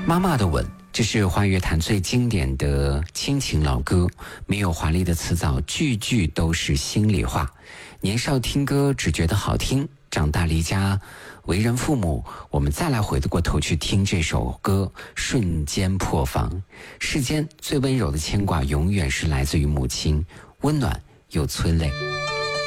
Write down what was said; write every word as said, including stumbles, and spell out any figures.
妈妈的吻，这是华语乐坛最经典的亲情老歌，没有华丽的词藻，句句都是心里话。年少听歌只觉得好听，长大离家为人父母，我们再来回过头去听这首歌，瞬间破防。世间最温柔的牵挂永远是来自于母亲，温暖又催泪。